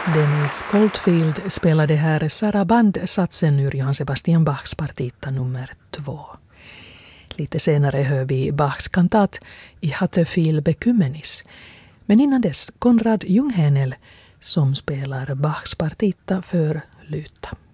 Dennis Goldfield spelade här Saraband-satsen ur Johann Sebastian Bachs partita nummer 2. Lite senare hör vi Bachs kantat I hatte viel bekymmernis. Men innan dess Konrad Junghänel som spelar Bachs partita för luta.